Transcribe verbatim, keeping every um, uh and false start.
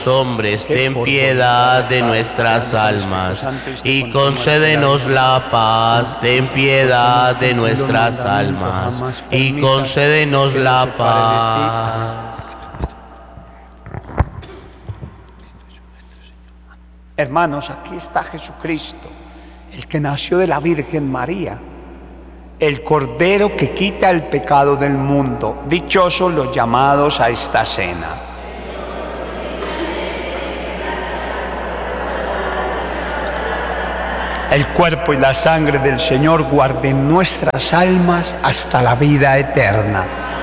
hombres, ten piedad de nuestras almas, y concédenos la paz, ten piedad de nuestras almas, y concédenos la paz. Hermanos, aquí está Jesucristo, el que nació de la Virgen María, el Cordero que quita el pecado del mundo. Dichosos los llamados a esta cena. El cuerpo y la sangre del Señor guarden nuestras almas hasta la vida eterna.